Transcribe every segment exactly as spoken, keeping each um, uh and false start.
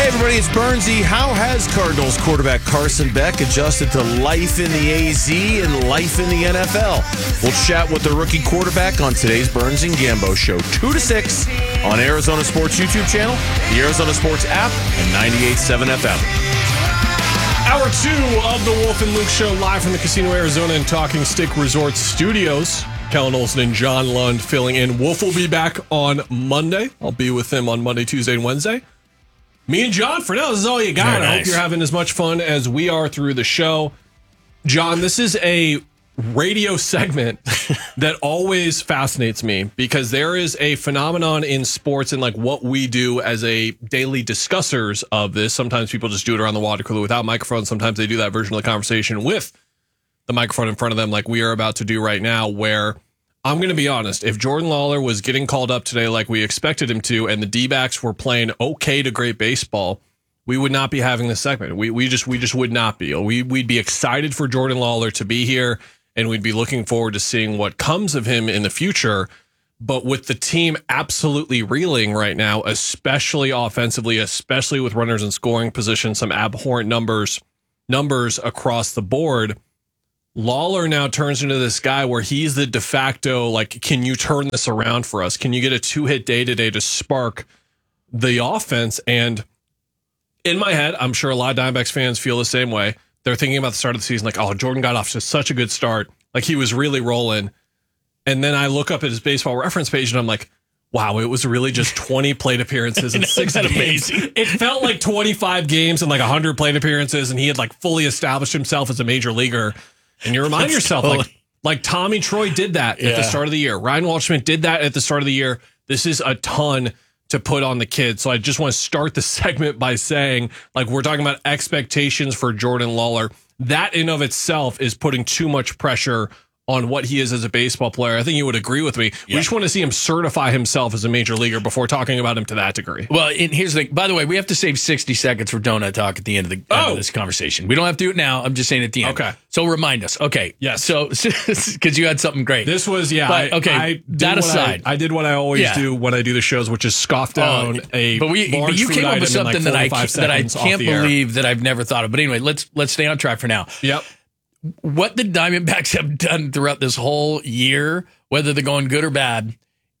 Everybody, it's Bernsey. How has Cardinals quarterback Carson Beck adjusted to life in the A Z and life in the N F L? We'll chat with the rookie quarterback on today's Burns and Gambo show, two to six on Arizona Sports YouTube channel, the Arizona Sports app, and ninety-eight point seven F M. Hour two of the Wolf and Luke Show, live from the Casino Arizona and Talking Stick Resort Studios. Kellen Olson and John Lund filling in. Wolf will be back on Monday. I'll be with him on Monday, Tuesday, and Wednesday. Me and John, for now, this is all you got. Very I nice. hope you're having as much fun as we are through the show. John, this is a radio segment that always fascinates me because there is a phenomenon in sports and like what we do as a daily discussers of this. Sometimes people just do it around the water cooler without microphones. Sometimes they do that version of the conversation with the microphone in front of them like we are about to do right now, where I'm going to be honest, if Jordan Lawler was getting called up today like we expected him to and the D-backs were playing okay to great baseball, we would not be having this segment. We we just we just would not be. We, we'd be excited for Jordan Lawler to be here, and we'd be looking forward to seeing what comes of him in the future. But with the team absolutely reeling right now, especially offensively, especially with runners in scoring position, some abhorrent numbers numbers across the board, Lawler now turns into this guy where he's the de facto, like, can you turn this around for us? Can you get a two-hit day today to spark the offense? And in my head, I'm sure a lot of Diamondbacks fans feel the same way. They're thinking about the start of the season like, oh, Jordan got off to such a good start. Like, he was really rolling. And then I look up at his baseball reference page, and I'm like, wow, it was really just twenty plate appearances in six games. Amazing? It felt like twenty-five games and like one hundred plate appearances, and he had like fully established himself as a major leaguer. And you remind That's yourself, totally. like, like Tommy Troy did that yeah. at the start of the year. Ryan Waldschmidt did that at the start of the year. This is a ton to put on the kid. So I just want to start the segment by saying, like, we're talking about expectations for Jordan Lawler. That in of itself is putting too much pressure on what he is as a baseball player. I think you would agree with me. Yeah. We just want to see him certify himself as a major leaguer before talking about him to that degree. Well, and here's the thing. By the way, we have to save sixty seconds for donut talk at the end of the oh. end of this conversation. We don't have to do it now. I'm just saying at the end. Okay. So remind us. Okay. Yes. So, because you had something great. This was, yeah. But, okay. I, I that aside. I, I did what I always yeah. do when I do the shows, which is scoff down oh, a But, we, large but you food came up with something like that I, that I can't believe that I've never thought of. But anyway, let's let's stay on track for now. Yep. What the Diamondbacks have done throughout this whole year, whether they're going good or bad,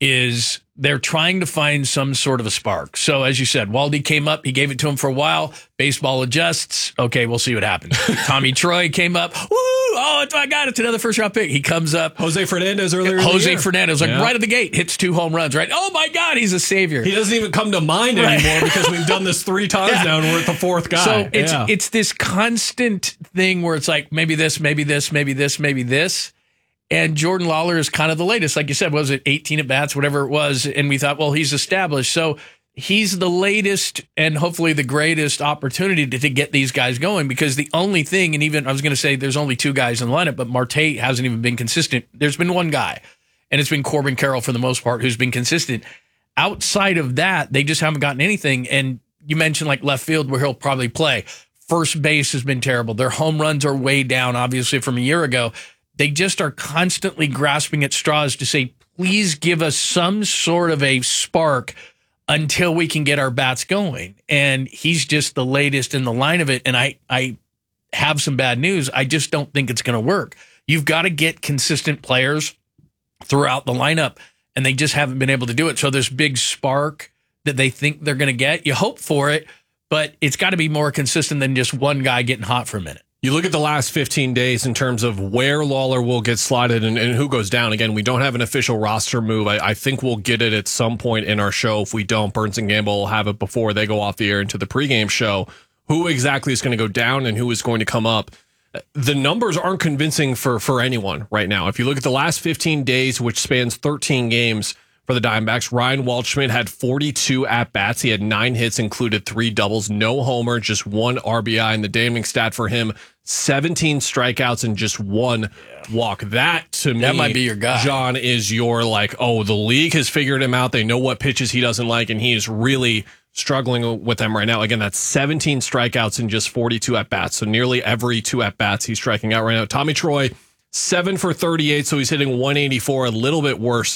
is they're trying to find some sort of a spark. So as you said, Waldy came up, he gave it to him for a while. Baseball adjusts. Okay, we'll see what happens. Tommy Troy came up. Woo! Oh, my God, it's another first round pick. He comes up. Jose Fernandez earlier. Jose in the Fernandez, like yeah. right at the gate, hits two home runs, right? Oh my God, he's a savior. He doesn't even come to mind right. anymore because we've done this three times yeah. now and we're at the fourth guy. So it's yeah. it's this constant thing where it's like maybe this, maybe this, maybe this, maybe this. And Jordan Lawler is kind of the latest. Like you said, was it eighteen at bats, whatever it was? And we thought, well, he's established. So he's the latest and hopefully the greatest opportunity to, to get these guys going, because the only thing, and even I was going to say there's only two guys in the lineup, but Marte hasn't even been consistent. There's been one guy, and it's been Corbin Carroll for the most part, who's been consistent. Outside of that, they just haven't gotten anything. And you mentioned like left field where he'll probably play. First base has been terrible. Their home runs are way down, obviously, from a year ago. They just are constantly grasping at straws to say, please give us some sort of a spark until we can get our bats going. And he's just the latest in the line of it. And I, I have some bad news. I just don't think it's going to work. You've got to get consistent players throughout the lineup, and they just haven't been able to do it. So this big spark that they think they're going to get, you hope for it, but it's got to be more consistent than just one guy getting hot for a minute. You look at the last fifteen days in terms of where Lawler will get slotted and, and who goes down. Again, we don't have an official roster move. I, I think we'll get it at some point in our show. If we don't, Burns and Gamble will have it before they go off the air into the pregame show. Who exactly is going to go down and who is going to come up? The numbers aren't convincing for, for anyone right now. If you look at the last fifteen days, which spans thirteen games for the Diamondbacks, Ryan Waldschmidt had forty-two at-bats. He had nine hits, included three doubles, no homer, just one R B I. And the damning stat for him, seventeen strikeouts and just one yeah. walk. That, to me, that might be your guy. John, is your, like, oh, the league has figured him out. They know what pitches he doesn't like, and he is really struggling with them right now. Again, that's seventeen strikeouts and just forty-two at-bats. So nearly every two at-bats he's striking out right now. Tommy Troy, seven for thirty-eight, so he's hitting one eighty-four, a little bit worse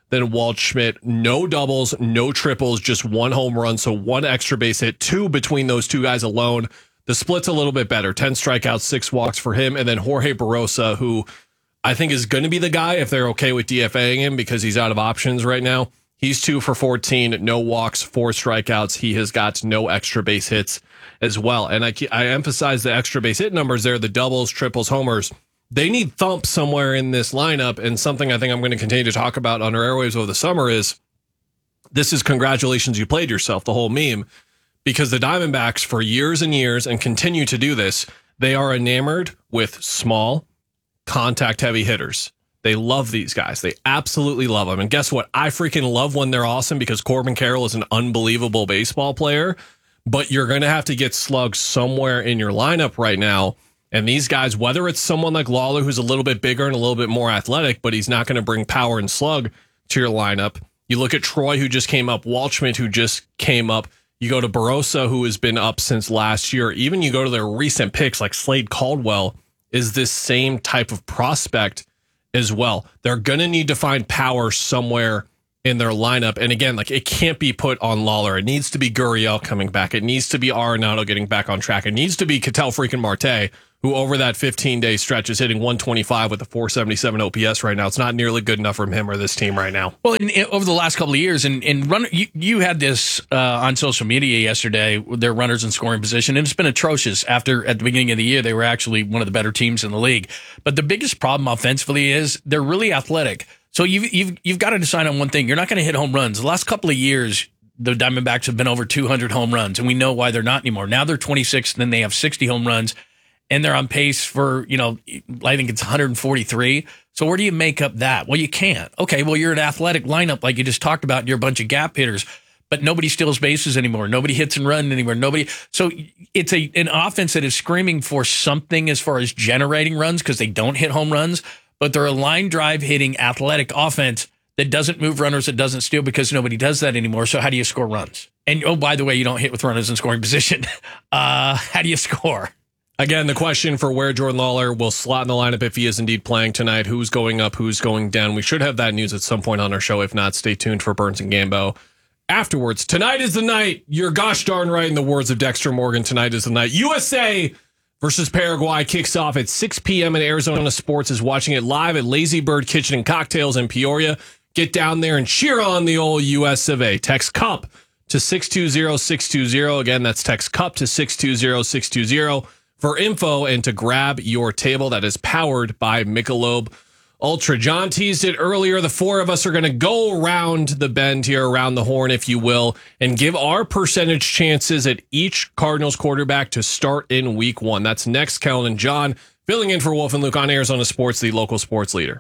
than Walt Schmidt. No doubles, no triples, just one home run. So one extra base hit, two between those two guys alone. The split's a little bit better. ten strikeouts, six walks for him. And then Jorge Barosa, who I think is going to be the guy if they're okay with DFAing him because he's out of options right now. He's two for fourteen, no walks, four strikeouts. He has got no extra base hits as well. And I, I emphasize the extra base hit numbers there, the doubles, triples, homers. They need thump somewhere in this lineup. And something I think I'm going to continue to talk about on our airwaves over the summer is this is congratulations, you played yourself, the whole meme, because the Diamondbacks for years and years and continue to do this. They are enamored with small, contact heavy hitters. They love these guys. They absolutely love them. And guess what? I freaking love when they're awesome because Corbin Carroll is an unbelievable baseball player, but you're going to have to get slugs somewhere in your lineup right now. And these guys, whether it's someone like Lawler, who's a little bit bigger and a little bit more athletic, but he's not going to bring power and slug to your lineup. You look at Troy, who just came up, Walt Schmidt, who just came up. You go to Barosa, who has been up since last year. Even you go to their recent picks like Slade Caldwell is this same type of prospect as well. They're going to need to find power somewhere in their lineup. And again, like it can't be put on Lawler. It needs to be Gurriel coming back. It needs to be Arenado getting back on track. It needs to be Ketel freaking Marte, who over that fifteen-day stretch is hitting one twenty-five with a four seventy-seven O P S right now. It's not nearly good enough from him or this team right now. Well, in, in, over the last couple of years, and, and run, you, you had this uh, on social media yesterday, their runners in scoring position, and it's been atrocious. After, at the beginning of the year, they were actually one of the better teams in the league. But the biggest problem offensively is they're really athletic. So you've, you've, you've got to decide on one thing. You're not going to hit home runs. The last couple of years, the Diamondbacks have been over two hundred home runs, and we know why they're not anymore. Now they're twenty-six, and then they have sixty home runs. And they're on pace for, you know, I think it's one hundred forty-three. So where do you make up that? Well, you can't. Okay, well, you're an athletic lineup like you just talked about. And you're a bunch of gap hitters, but nobody steals bases anymore. Nobody hits and runs anymore. Nobody. So it's a an offense that is screaming for something as far as generating runs because they don't hit home runs, but they're a line drive hitting athletic offense that doesn't move runners, that doesn't steal because nobody does that anymore. So how do you score runs? And, oh, by the way, you don't hit with runners in scoring position. Uh, how do you score? Again, the question for where Jordan Lawler will slot in the lineup if he is indeed playing tonight, who's going up, who's going down. We should have that news at some point on our show. If not, stay tuned for Burns and Gambo afterwards. Tonight is the night. You're gosh darn right in the words of Dexter Morgan. Tonight is the night. U S A versus Paraguay kicks off at six p.m. and Arizona Sports is watching it live at Lazy Bird Kitchen and Cocktails in Peoria. Get down there and cheer on the old U S of A. Text CUP to six two zero six two zero. Again, that's text CUP to six two zero six two zero. For info and to grab your table that is powered by Michelob Ultra. John teased it earlier. The four of us are going to go around the bend here, around the horn, if you will, and give our percentage chances at each Cardinals quarterback to start in week one. That's next. Kellen and John filling in for Wolf and Luke on Arizona Sports, the local sports leader.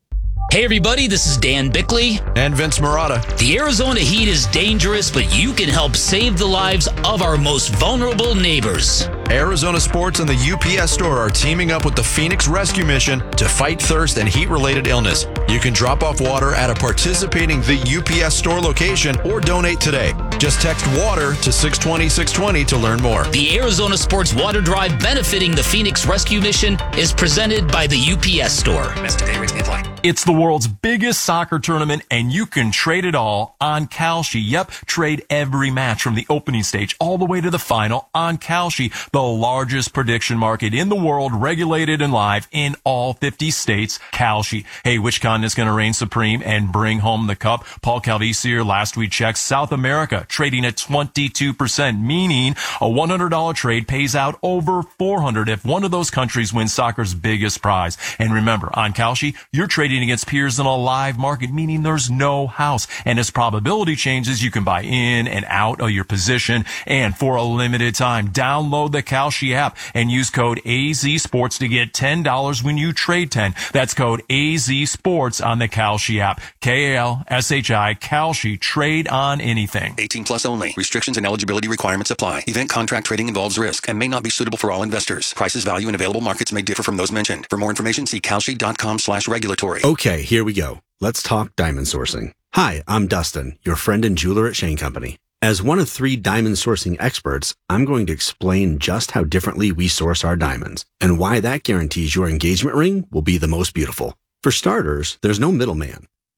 Hey everybody, this is Dan Bickley. And Vince Marotta. The Arizona heat is dangerous, but you can help save the lives of our most vulnerable neighbors. Arizona Sports and the U P S Store are teaming up with the Phoenix Rescue Mission to fight thirst and heat-related illness. You can drop off water at a participating The U P S Store location or donate today. Just text WATER to six twenty six twenty to learn more. The Arizona Sports Water Drive benefiting the Phoenix Rescue Mission is presented by the U P S Store. It's the world's biggest soccer tournament, and you can trade it all on Kalshi. Yep, trade every match from the opening stage all the way to the final on Kalshi, the largest prediction market in the world, regulated and live in all fifty states. Kalshi. Hey, which continent's going to reign supreme and bring home the cup? Paul Calvisier last week checked South America, trading at twenty-two percent, meaning a one hundred dollars trade pays out over four hundred dollars if one of those countries wins soccer's biggest prize. And remember, on Kalshi, you're trading against peers in a live market, meaning there's no house. And as probability changes, you can buy in and out of your position. And for a limited time, download the Kalshi app and use code A Z Sports to get ten dollars when you trade ten. That's code A Z Sports on the Kalshi app. K A L S H I, Kalshi. Trade on anything. eighteen plus only. Restrictions and eligibility requirements apply. Event contract trading involves risk and may not be suitable for all investors. Prices, value, and available markets may differ from those mentioned. For more information, see kalshi.com slash regulatory. Okay, here we go. Let's talk diamond sourcing. Hi, I'm Dustin, your friend and jeweler at Shane Company. As one of three diamond sourcing experts, I'm going to explain just how differently we source our diamonds and why that guarantees your engagement ring will be the most beautiful. For starters, there's no middleman.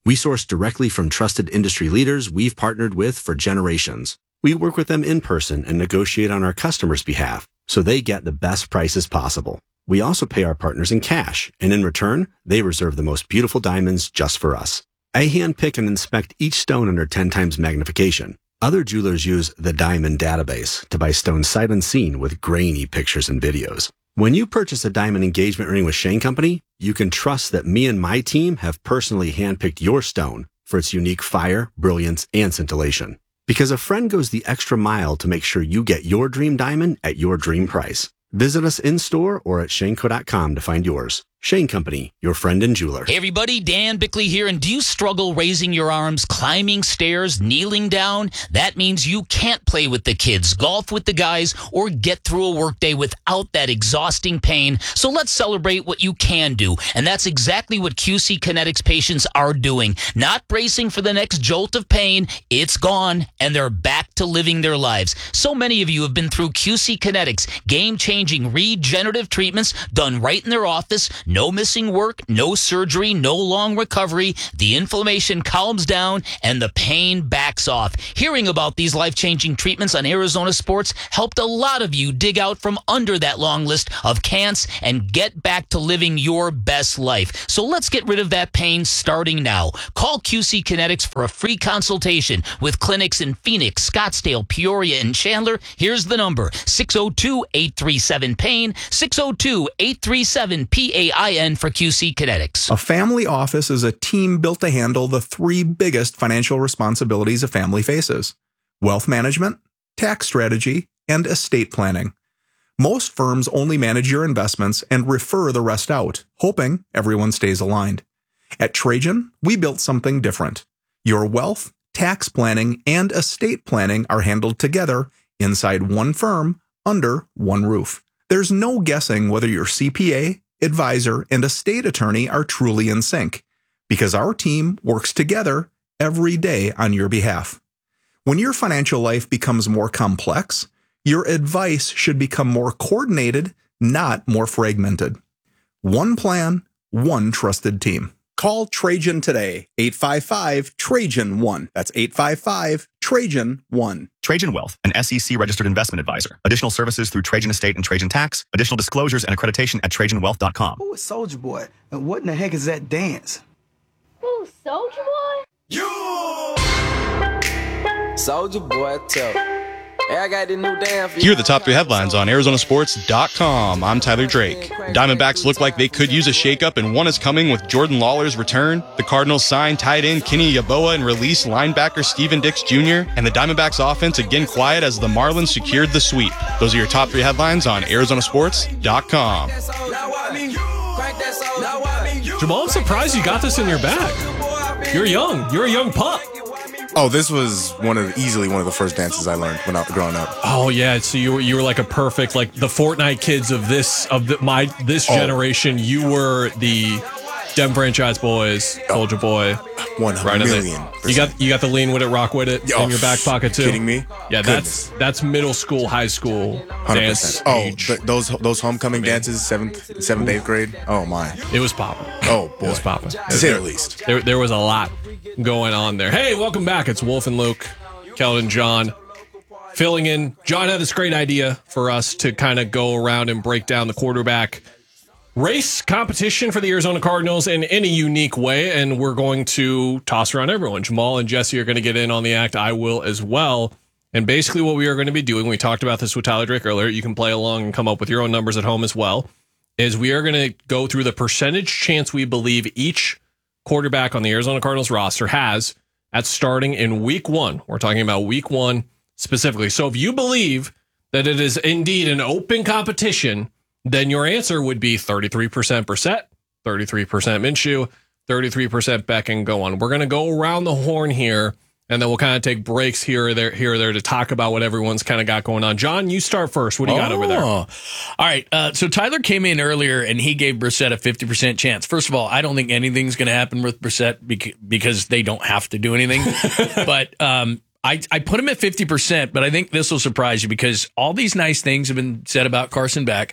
We source directly from trusted industry leaders we've partnered with for generations. We work with them in person and negotiate on our customers' behalf so they get the best prices possible. We also pay our partners in cash, and in return, they reserve the most beautiful diamonds just for us. I handpick and inspect each stone under ten times magnification. Other jewelers use the Diamond Database to buy stones sight unseen with grainy pictures and videos. When you purchase a diamond engagement ring with Shane Company, you can trust that me and my team have personally handpicked your stone for its unique fire, brilliance, and scintillation. Because a friend goes the extra mile to make sure you get your dream diamond at your dream price. Visit us in-store or at shaneco dot com to find yours. Shane Company, your friend and jeweler. Hey everybody, Dan Bickley here, and do you struggle raising your arms, climbing stairs, kneeling down? That means you can't play with the kids, golf with the guys, or get through a workday without that exhausting pain. So let's celebrate what you can do, and that's exactly what Q C Kinetics patients are doing. Not bracing for the next jolt of pain, it's gone, and they're back to living their lives. So many of you have been through Q C Kinetics, game-changing regenerative treatments done right in their office. No missing work, no surgery, no long recovery. The inflammation calms down and the pain backs off. Hearing about these life-changing treatments on Arizona Sports helped a lot of you dig out from under that long list of can'ts and get back to living your best life. So let's get rid of that pain starting now. Call Q C Kinetics for a free consultation with clinics in Phoenix, Scottsdale, Peoria, and Chandler. Here's the number, six oh two, eight three seven, pain, six oh two, eight three seven, P A I N for Q C Kinetics. A family office is a team built to handle the three biggest financial responsibilities a family faces: wealth management, tax strategy, and estate planning. Most firms only manage your investments and refer the rest out, hoping everyone stays aligned. At Trajan, we built something different. Your wealth, tax planning, and estate planning are handled together inside one firm under one roof. There's no guessing whether your C P A, advisor, and estate attorney are truly in sync, because our team works together every day on your behalf. When your financial life becomes more complex, your advice should become more coordinated, not more fragmented. One plan, one trusted team. Call Trajan today, eight five five, Trajan one. That's eight five five, Trajan one. Trajan Wealth, an S E C-registered investment advisor. Additional services through Trajan Estate and Trajan Tax. Additional disclosures and accreditation at Trajan Wealth dot com. Who is Soulja Boy? And what in the heck is that dance? Who, Soulja Boy? You! Soulja Boy, tell. Hey, I got the new damn. Here are the top three headlines on Arizona Sports dot com. I'm Tyler Drake. Diamondbacks look like they could use a shakeup, and one is coming with Jordan Lawler's return. The Cardinals signed tight end Kenny Yeboah and released linebacker Steven Dix Junior And the Diamondbacks offense again quiet as the Marlins secured the sweep. Those are your top three headlines on Arizona Sports dot com. Jamal, I'm surprised you got this in your bag. You're young. You're a young pup. Oh, this was one of the, easily one of the first dances I learned when I was growing up. Oh yeah, so you were you were like a perfect, like the Fortnite kids of this of the, my this Oh. generation. You were the Dem Franchise Boys, Soulja Boy. One Right in million there. percent. You got you got the lean with it, rock with it Oh, in your back pocket too. kidding me? Yeah, that's that's middle school, high school one hundred dance. percent. Oh, age. th- those those homecoming dances, seventh, seventh, eighth grade. Oh my, it was popping. Oh boy, It was popping. to say the least. There, there was a lot going on there. Hey, welcome back. It's Wolf and Luke, Kelvin, John, filling in. John had this great idea for us to kind of go around and break down the quarterback race competition for the Arizona Cardinals in, in a unique way, and we're going to toss around everyone. Jamal and Jesse are going to get in on the act. I will as well. And basically what we are going to be doing, we talked about this with Tyler Drake earlier, you can play along and come up with your own numbers at home as well, is we are going to go through the percentage chance we believe each quarterback on the Arizona Cardinals roster has at starting in week one. We're talking about week one specifically. So if you believe that it is indeed an open competition, then your answer would be thirty-three percent Brissett, thirty-three percent Minshew, thirty-three percent Beck, and go on. We're going to go around the horn here, and then we'll kind of take breaks here or there, here or there to talk about what everyone's kind of got going on. John, you start first. What do you got over there? Oh. All right. Uh, so Tyler came in earlier, and he gave Brissett a fifty percent chance. First of all, I don't think anything's going to happen with Brissett bec- because they don't have to do anything. but um, I, I put him at fifty percent, but I think this will surprise you because all these nice things have been said about Carson Beck.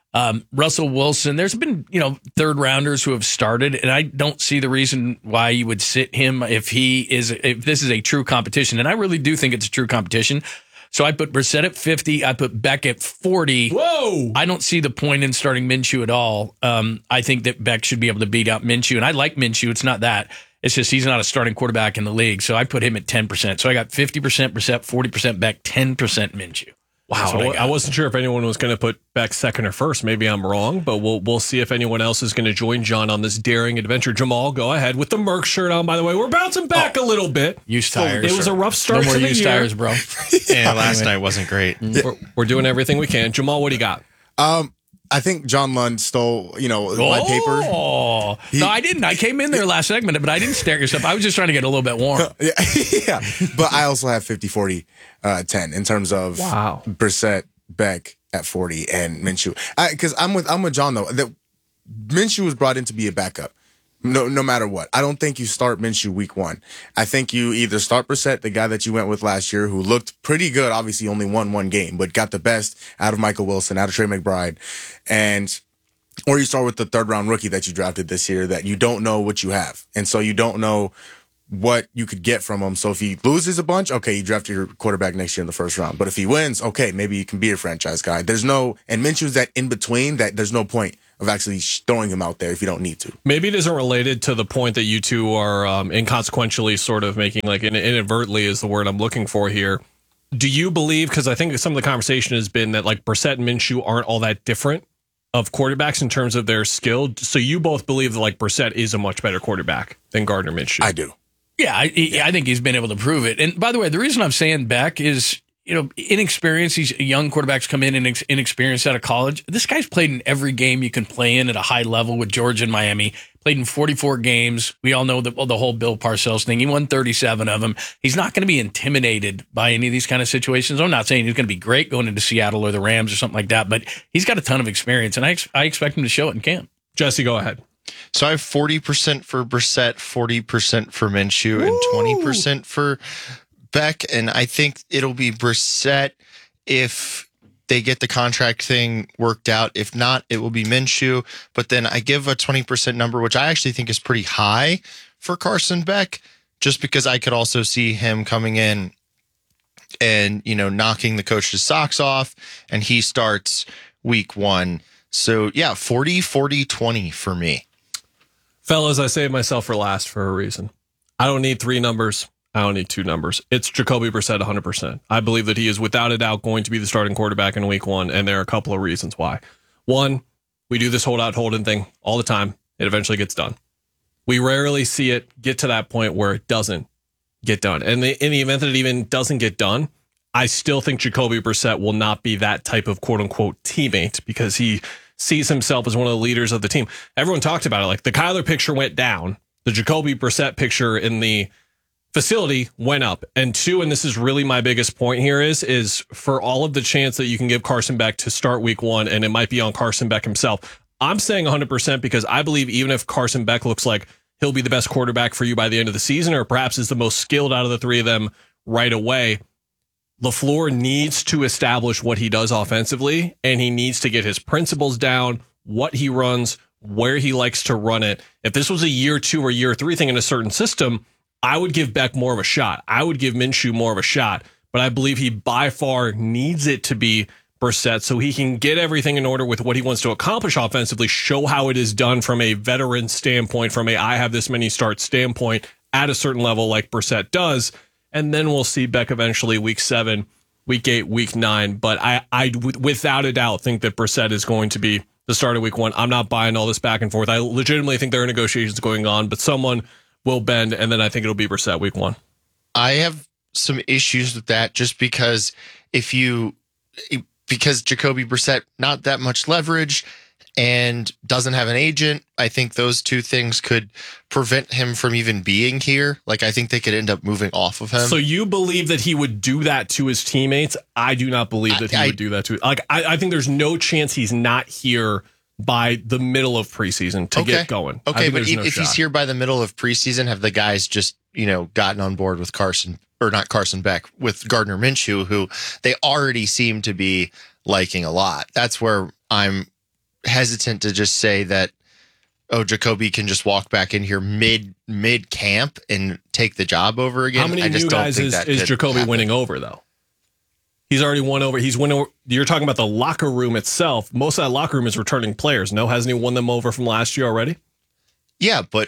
Um, Russell Wilson, there's been, you know, third rounders who have started, and I don't see the reason why you would sit him if he is, if this is a true competition. And I really do think it's a true competition. So I put Brissett at fifty. I put Beck at forty. Whoa! I don't see the point in starting Minshew at all. Um, I think that Beck should be able to beat out Minshew, and I like Minshew. It's not that. It's just he's not a starting quarterback in the league. So I put him at ten percent. So I got fifty percent Brissett, forty percent Beck, ten percent Minshew. Wow, I, I wasn't sure if anyone was going to put Beck second or first. Maybe I'm wrong, but we'll we'll see if anyone else is going to join John on this daring adventure. Jamal, go ahead with the Merc shirt on. By the way, we're bouncing back oh, a little bit. Used tires. It was a rough start. No more to the used year. tires, bro. Yeah, last night wasn't great. We're, we're doing everything we can. Jamal, what do you got? Um, I think John Lund stole, you know, my paper. Oh, no, I didn't. I came in there last segment, but I didn't stare at yourself. I was just trying to get a little bit warm. yeah, yeah, but I also have fifty forty uh, ten in terms of wow. Brissett, Beck at forty, and Minshew. Because I'm with I'm with John though. That Minshew was brought in to be a backup. No, no matter what. I don't think you start Minshew week one. I think you either start Brissett, the guy that you went with last year, who looked pretty good. Obviously, only won one game, but got the best out of Michael Wilson, out of Trey McBride, and or you start with the third round rookie that you drafted this year that you don't know what you have, and so you don't know what you could get from him. So if he loses a bunch, okay, you draft your quarterback next year in the first round. But if he wins, okay, maybe you can be a franchise guy. There's no, and Minshew's that in between that there's no point of actually throwing him out there if you don't need to. Maybe it isn't related to the point that you two are um, inconsequentially sort of making, like inadvertently is the word I'm looking for here. Do you believe, because I think some of the conversation has been that like Brissett and Minshew aren't all that different of quarterbacks in terms of their skill. So you both believe that like Brissett is a much better quarterback than Gardner Minshew. I do. Yeah, I, I think he's been able to prove it. And by the way, the reason I'm saying Beck is, you know, inexperience. These young quarterbacks come in and inex- inexperienced out of college. This guy's played in every game you can play in at a high level with Georgia and Miami. Played in forty-four games. We all know the, well, the whole Bill Parcells thing. He won thirty-seven of them. He's not going to be intimidated by any of these kind of situations. I'm not saying he's going to be great going into Seattle or the Rams or something like that, but he's got a ton of experience, and I, ex- I expect him to show it in camp. Jesse, go ahead. So I have forty percent for Brissett, forty percent for Minshew, and twenty percent for Beck. And I think it'll be Brissett if they get the contract thing worked out. If not, it will be Minshew. But then I give a twenty percent number, which I actually think is pretty high for Carson Beck, just because I could also see him coming in and, you know, knocking the coach's socks off, and he starts week one. So, yeah, forty, forty, twenty for me. Fellas, I saved myself for last for a reason. I don't need three numbers. I don't need two numbers. It's Jacoby Brissett one hundred percent. I believe that he is without a doubt going to be the starting quarterback in week one, and there are a couple of reasons why. One, we do this hold out, hold in thing all the time. It eventually gets done. We rarely see it get to that point where it doesn't get done. And in the event that it even doesn't get done, I still think Jacoby Brissett will not be that type of quote-unquote teammate because he sees himself as one of the leaders of the team. Everyone talked about it. Like the Kyler picture went down. The Jacoby Brissett picture in the facility went up. And two, and this is really my biggest point here is, is for all of the chance that you can give Carson Beck to start week one, and it might be on Carson Beck himself. I'm saying one hundred percent because I believe even if Carson Beck looks like he'll be the best quarterback for you by the end of the season, or perhaps is the most skilled out of the three of them right away, LaFleur needs to establish what he does offensively, and he needs to get his principles down, what he runs, where he likes to run it. If this was a year two or year three thing in a certain system, I would give Beck more of a shot. I would give Minshew more of a shot, but I believe he by far needs it to be Brissett so he can get everything in order with what he wants to accomplish offensively, show how it is done from a veteran standpoint, from a I have this many starts standpoint at a certain level like Brissett does. And then we'll see Beck eventually week seven, week eight, week nine. But I, I without a doubt think that Brissett is going to be the start of week one. I'm not buying all this back and forth. I legitimately think there are negotiations going on, but someone will bend, and then I think it'll be Brissett week one. I have some issues with that just because if you, because Jacoby Brissett, not that much leverage and doesn't have an agent, I think those two things could prevent him from even being here. Like, I think they could end up moving off of him. So you believe that he would do that to his teammates? I do not believe that he I, would do that to, like, I, I think there's no chance he's not here by the middle of preseason to okay. get going. Okay, but if, no if shot. he's here by the middle of preseason, have the guys just, you know, gotten on board with Carson, or not Carson Beck, with Gardner Minshew, who they already seem to be liking a lot? That's where I'm hesitant to just say that, oh, Jacoby can just walk back in here mid mid camp and take the job over again. How many I just new don't guys think is, that is could Jacoby happen. winning over, though? He's already won over. He's won over. You're talking about the locker room itself. Most of that locker room is returning players. No, hasn't he won them over from last year already? Yeah, but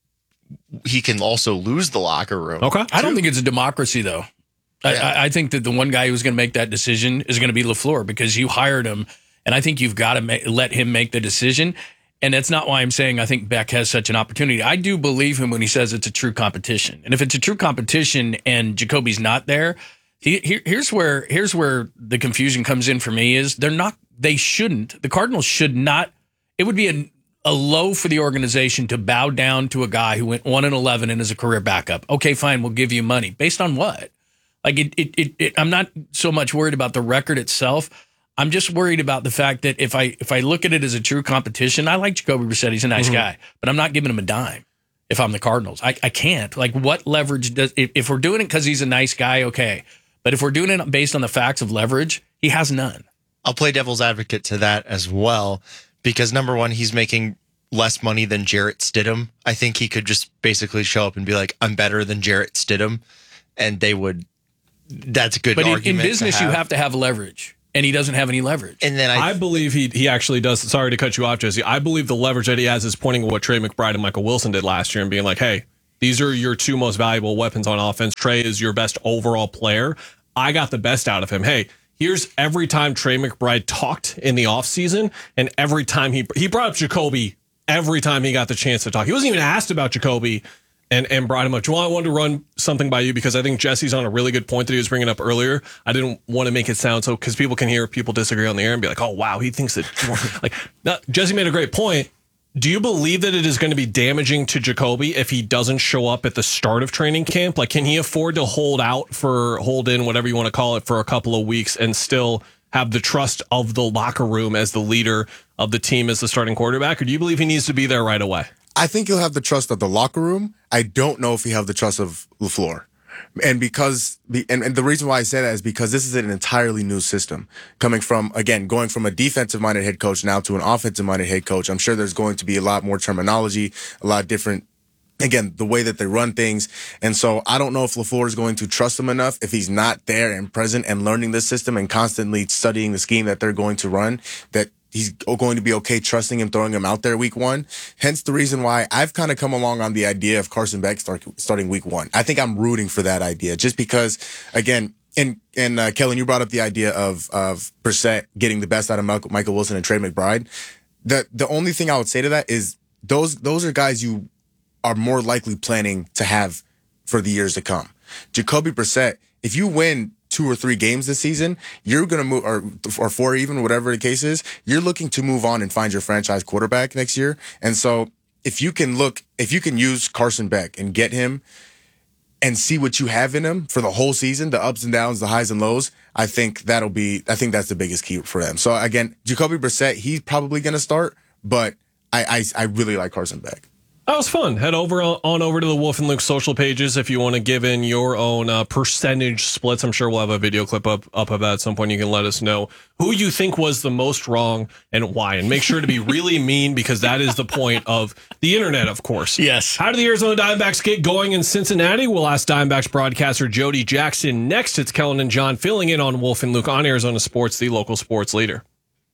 he can also lose the locker room. Okay. I don't think it's a democracy, though. I, Yeah. I, I think that the one guy who's going to make that decision is going to be LaFleur because you hired him, and I think you've got to ma- let him make the decision. And that's not why I'm saying I think Beck has such an opportunity. I do believe him when he says it's a true competition. And if it's a true competition and Jacoby's not there, he, here, here's where here's where the confusion comes in for me is they're not. They shouldn't. The Cardinals should not. It would be a a low for the organization to bow down to a guy who went one and eleven and is a career backup. Okay, fine, we'll give you money. Based on what? Like it, it, it, it I'm not so much worried about the record itself. I'm just worried about the fact that if I if I look at it as a true competition, I like Jacoby Brissett. He's a nice Mm-hmm. guy, but I'm not giving him a dime if I'm the Cardinals. I, I can't. Like, what leverage does if, if we're doing it because he's a nice guy, okay. But if we're doing it based on the facts of leverage, he has none. I'll play devil's advocate to that as well, because number one, he's making less money than Jarrett Stidham. I think he could just basically show up and be like, I'm better than Jarrett Stidham. And they would, that's a good But in, argument. in business, to you have. have to have leverage, and he doesn't have any leverage. And then I, I believe he he actually does. Sorry to cut you off, Jesse. I believe the leverage that he has is pointing at what Trey McBride and Michael Wilson did last year and being like, hey, these are your two most valuable weapons on offense. Trey is your best overall player. I got the best out of him. Hey, here's every time Trey McBride talked in the offseason, and every time he he brought up Jacoby every time he got the chance to talk. He wasn't even asked about Jacoby and, and brought him up. Joel, I wanted to run something by you because I think Jesse's on a really good point that he was bringing up earlier. I didn't want to make it sound so because people can hear people disagree on the air and be like, oh, wow, he thinks that. like, no, Jesse made a great point. Do you believe that it is going to be damaging to Jacoby if he doesn't show up at the start of training camp? Like, can he afford to hold out for, hold in, whatever you want to call it, for a couple of weeks and still have the trust of the locker room as the leader of the team as the starting quarterback? Or do you believe he needs to be there right away? I think he'll have the trust of the locker room. I don't know if he have the trust of LaFleur. And because the and, and the reason why I say that is because this is an entirely new system coming from, again, going from a defensive minded head coach now to an offensive minded head coach. I'm sure there's going to be a lot more terminology, a lot different, again, the way that they run things. And so I don't know if LaFleur is going to trust him enough if he's not there and present and learning this system and constantly studying the scheme that they're going to run, that he's going to be okay trusting him, throwing him out there week one. Hence the reason why I've kind of come along on the idea of Carson Beck start, starting week one. I think I'm rooting for that idea just because, again, and and uh, Kellen, you brought up the idea of of Brissett getting the best out of Michael, Michael Wilson and Trey McBride. The the only thing I would say to that is those those are guys you are more likely planning to have for the years to come. Jacoby Brissett, if you win two or three games this season, you're going to move, or, or four even, whatever the case is, you're looking to move on and find your franchise quarterback next year. And so if you can look, if you can use Carson Beck and get him and see what you have in him for the whole season, the ups and downs, the highs and lows, I think that'll be, I think that's the biggest key for them. So again, Jacoby Brissett, he's probably going to start, but I, I, I really like Carson Beck. That was fun. Head over on over to the Wolf and Luke social pages if you want to give in your own uh, percentage splits. I'm sure we'll have a video clip up, up of that at some point. You can let us know who you think was the most wrong and why. And make sure to be really mean because that is the point of the internet, of course. Yes. How do the Arizona Diamondbacks get going in Cincinnati? We'll ask Diamondbacks broadcaster Jody Jackson next. It's Kellen and John filling in on Wolf and Luke on Arizona Sports, the local sports leader.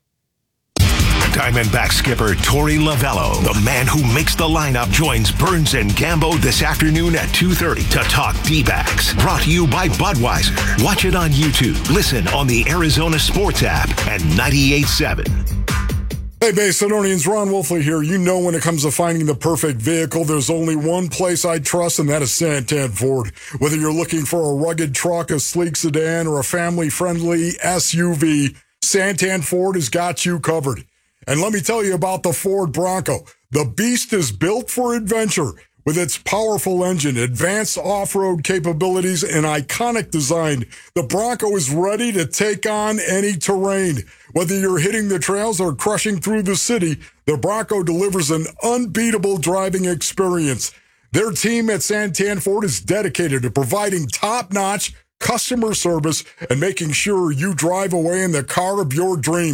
Diamondback skipper Torey Lovello, the man who makes the lineup, joins Burns and Gambo this afternoon at two thirty to talk D-backs. Brought to you by Budweiser. Watch it on YouTube. Listen on the Arizona Sports app and ninety-eight point seven. Hey, Bay Sidonians, Ron Wolfley here. You know when it comes to finding the perfect vehicle, there's only one place I trust, and that is Santan Ford. Whether you're looking for a rugged truck, a sleek sedan, or a family-friendly S U V, Santan Ford has got you covered. And let me tell you about the Ford Bronco. The beast is built for adventure. With its powerful engine, advanced off-road capabilities, and iconic design, the Bronco is ready to take on any terrain. Whether you're hitting the trails or crushing through the city, the Bronco delivers an unbeatable driving experience. Their team at Santan Ford is dedicated to providing top-notch customer service and making sure you drive away in the car of your dreams.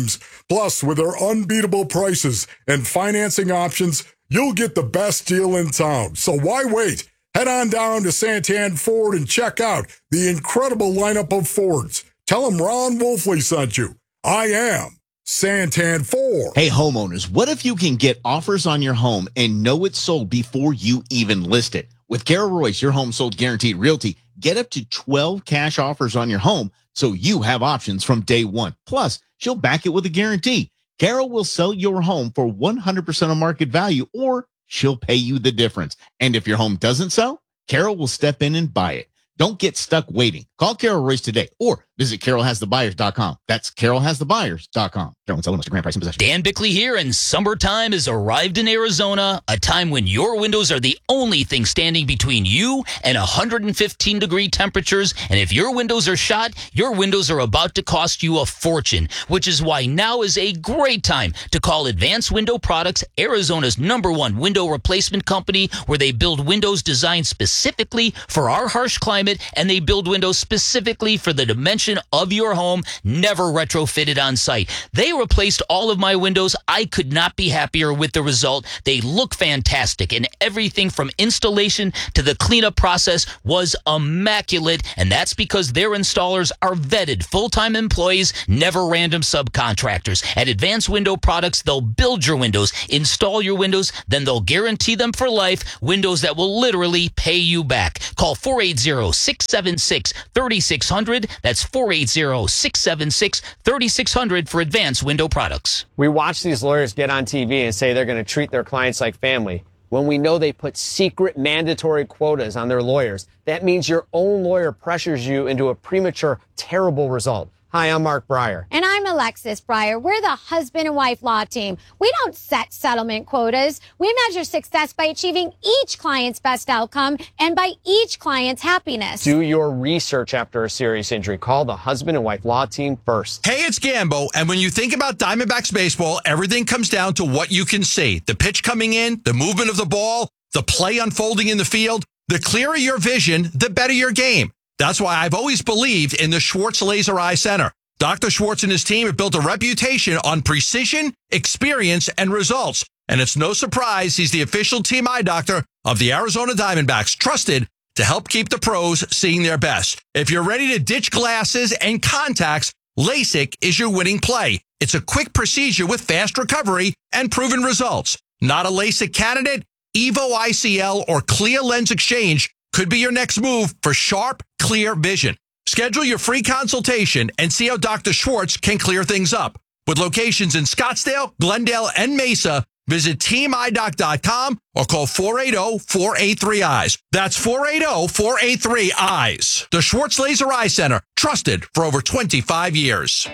Plus, with their unbeatable prices and financing options, you'll get the best deal in town. So why wait? Head on down to Santan Ford and check out the incredible lineup of Fords. Tell them Ron Wolfley sent you. I am Santan Ford. Hey, homeowners, what if you can get offers on your home and know it's sold before you even list it? With Carol Royce, your home sold guaranteed realty, get up to twelve cash offers on your home so you have options from day one. Plus, she'll back it with a guarantee. Carol will sell your home for one hundred percent of market value, or she'll pay you the difference. And if your home doesn't sell, Carol will step in and buy it. Don't get stuck waiting. Call Carol Royce today or visit carol has the buyers dot com. That's carol has the buyers dot com. Carol and Sullivan, Mister Grand Price and Possession. Dan Bickley here, and summertime has arrived in Arizona, a time when your windows are the only thing standing between you and one hundred fifteen degree temperatures. And if your windows are shot, your windows are about to cost you a fortune, which is why now is a great time to call Advanced Window Products, Arizona's number one window replacement company, where they build windows designed specifically for our harsh climate, and they build windows specifically for the dimension of your home, never retrofitted on site. They replaced all of my windows. I could not be happier with the result. They look fantastic, and everything from installation to the cleanup process was immaculate, and that's because their installers are vetted full-time employees, never random subcontractors. At Advanced Window Products, they'll build your windows, install your windows, then they'll guarantee them for life, windows that will literally pay you back. Call four eight zero, six seven six, three six zero zero. That's four eight zero, six seven six, three six zero zero for Advanced Window Products. We watch these lawyers get on T V and say they're going to treat their clients like family, when we know they put secret mandatory quotas on their lawyers. That means your own lawyer pressures you into a premature, terrible result. Hi, I'm Mark Breyer. And I'm Alexis Breyer. We're the husband and wife law team. We don't set settlement quotas. We measure success by achieving each client's best outcome and by each client's happiness. Do your research after a serious injury. Call the husband and wife law team first. Hey, it's Gambo, and when you think about Diamondbacks baseball, everything comes down to what you can see. The pitch coming in, the movement of the ball, the play unfolding in the field. The clearer your vision, the better your game. That's why I've always believed in the Schwartz Laser Eye Center. Doctor Schwartz and his team have built a reputation on precision, experience, and results. And it's no surprise he's the official team eye doctor of the Arizona Diamondbacks, trusted to help keep the pros seeing their best. If you're ready to ditch glasses and contacts, LASIK is your winning play. It's a quick procedure with fast recovery and proven results. Not a LASIK candidate? Evo I C L or Clear Lens Exchange could be your next move for sharp, clear vision. Schedule your free consultation and see how Doctor Schwartz can clear things up. With locations in Scottsdale, Glendale, and Mesa, visit team eye doc dot com or call four eight zero, four eight three, eyes. That's four eight zero, four eight three, eyes. The Schwartz Laser Eye Center, trusted for over twenty-five years.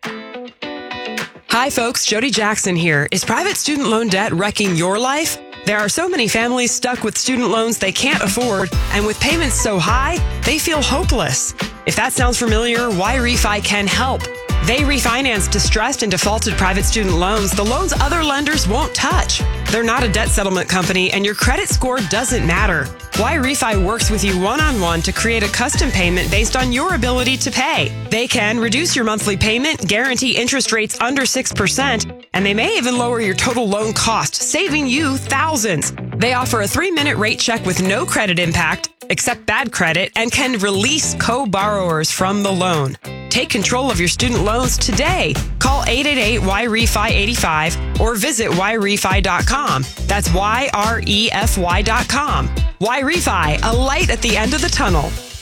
Hi, folks. Jody Jackson here. Is private student loan debt wrecking your life? There are so many families stuck with student loans they can't afford, and with payments so high, they feel hopeless. If that sounds familiar, Y-Refi can help. They refinance distressed and defaulted private student loans the loans other lenders won't touch. They're not a debt settlement company, and your credit score doesn't matter. Y-Refi works with you one-on-one to create a custom payment based on your ability to pay. They can reduce your monthly payment, guarantee interest rates under six percent, and they may even lower your total loan cost, saving you thousands. They offer a three-minute rate check with no credit impact, accept bad credit, and can release co-borrowers from the loan. Take control of your student loans today. Call eight eight eight, Y R E F I, eight five or visit Y refi dot com. That's Y R E F Y dot com. Y-Refi, a light at the end of the tunnel.